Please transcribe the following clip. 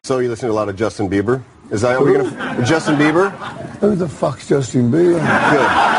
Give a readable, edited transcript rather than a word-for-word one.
So you listen to a lot of Justin Bieber? Is that what we're going to... Justin Bieber? Who the fuck's Justin Bieber? Good.